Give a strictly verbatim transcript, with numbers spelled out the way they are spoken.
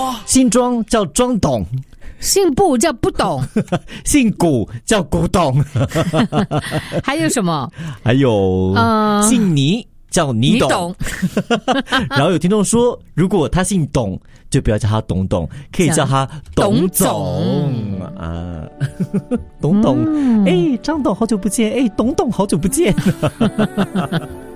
么？姓庄叫庄董， 姓布叫不懂， 姓古叫古董， 还有什么？ 还有、呃、姓倪叫倪董。 懂然后有听众说，如果他姓董，就不要叫他董董，可以叫他董总啊。董董，哎、嗯，张董好久不见，哎，董董好久不见。